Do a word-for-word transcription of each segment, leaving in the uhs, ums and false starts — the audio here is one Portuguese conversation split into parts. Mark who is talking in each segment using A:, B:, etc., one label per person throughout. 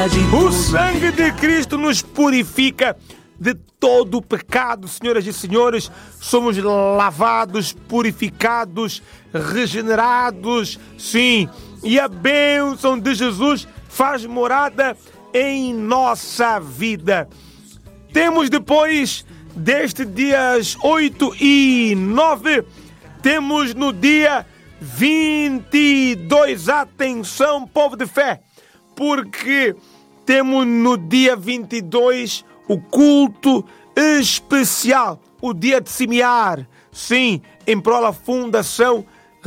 A: verdade.
B: O sangue de Cristo nos purifica de todo o pecado, senhoras e senhores. Somos lavados, purificados, regenerados, sim. E a bênção de Jesus faz morada em nossa vida. Temos depois deste dias oito e nove, temos no dia vinte e dois, atenção, povo de fé, porque temos no dia vinte e dois o culto especial, o dia de semear, sim, em prol da Fundação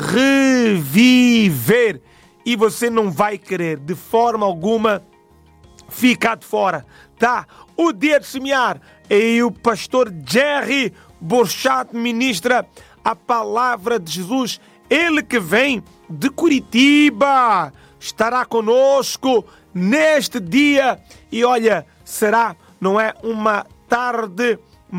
B: Reviver. E você não vai querer de forma alguma ficar de fora, tá? O dia de semear, e o pastor Jerry Borchat ministra a palavra de Jesus. Ele que vem de Curitiba estará conosco neste dia. E olha, será, não é, uma tarde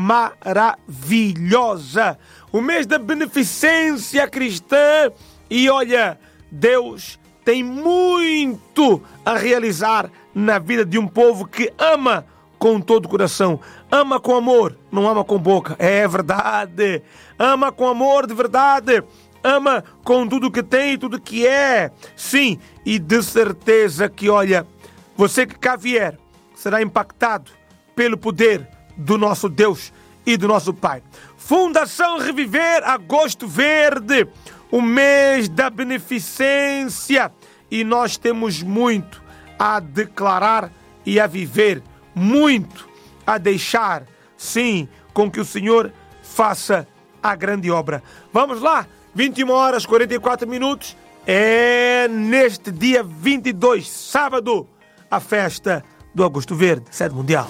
B: maravilhosa. O mês da beneficência cristã. E olha, Deus tem muito a realizar na vida de um povo que ama com todo o coração. Ama com amor, não ama com boca. É verdade. Ama com amor de verdade. Ama com tudo que tem e tudo que é. Sim, e de certeza que, olha, você que cá vier será impactado pelo poder do nosso Deus e do nosso Pai. Fundação Reviver, Agosto Verde, o mês da beneficência. E nós temos muito a declarar e a viver, muito a deixar, sim, com que o Senhor faça a grande obra. Vamos lá, vinte e uma horas e quarenta e quatro minutos, é neste dia vinte e dois, sábado, a festa do Agosto Verde, sede mundial.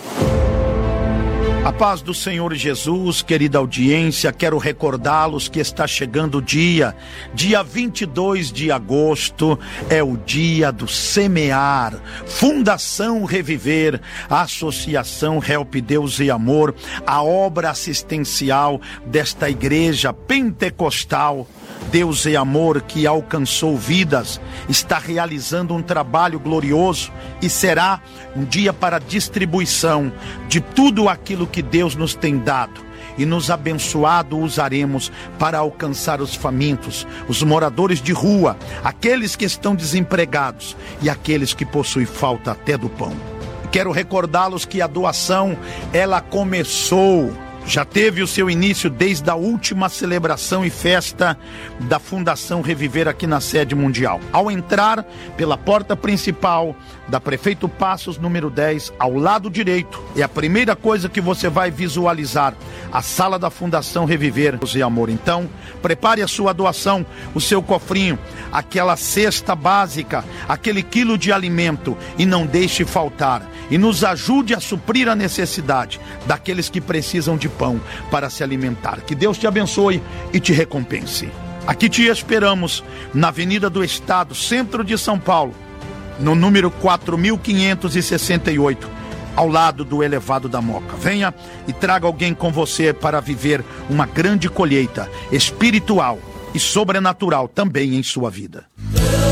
C: A paz do Senhor Jesus, querida audiência, quero recordá-los que está chegando o dia, dia vinte e dois de agosto, é o dia do semear. Fundação Reviver, a Associação Help Deus e Amor, a obra assistencial desta igreja pentecostal, Deus e Amor, que alcançou vidas, está realizando um trabalho glorioso e será um dia para distribuição de tudo aquilo que Deus nos tem dado e nos abençoado usaremos para alcançar os famintos, os moradores de rua, aqueles que estão desempregados e aqueles que possuem falta até do pão. Quero recordá-los que a doação, ela começou, já teve o seu início desde a última celebração e festa da Fundação Reviver aqui na sede mundial. Ao entrar pela porta principal da Prefeito Passos, número dez, ao lado direito, é a primeira coisa que você vai visualizar, a sala da Fundação Reviver e Amor. Então, prepare a sua doação, o seu cofrinho, aquela cesta básica, aquele quilo de alimento, e não deixe faltar. E nos ajude a suprir a necessidade daqueles que precisam de pão para se alimentar. Que Deus te abençoe e te recompense. Aqui te esperamos na Avenida do Estado, centro de São Paulo, no número quatro mil quinhentos e sessenta e oito, ao lado do elevado da Moca. Venha e traga alguém com você para viver uma grande colheita espiritual e sobrenatural também em sua vida.